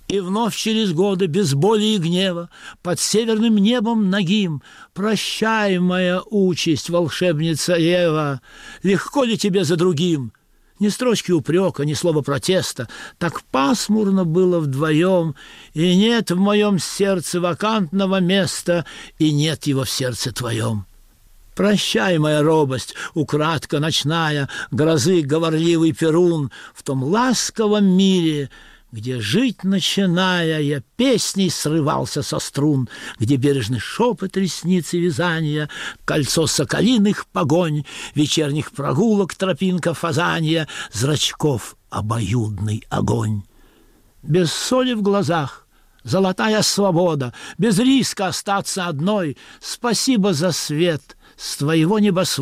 И вновь через годы, без боли и гнева, под северным небом нагим, прощай, моя участь, волшебница Ева, легко ли тебе за другим? Ни строчки упрека, ни слова протеста, так пасмурно было вдвоем, и нет в моем сердце вакантного места, и нет его в сердце твоем. Прощай, моя робость, украдка ночная, грозы говорливый Перун, в том ласковом мире, где жить начиная, я песней срывался со струн, где бережный шепот ресниц и вязания, кольцо соколиных погонь, вечерних прогулок тропинка фазанья, зрачков обоюдный огонь. Без соли в глазах, золотая свобода, без риска остаться одной, спасибо за свет с твоего небосвода.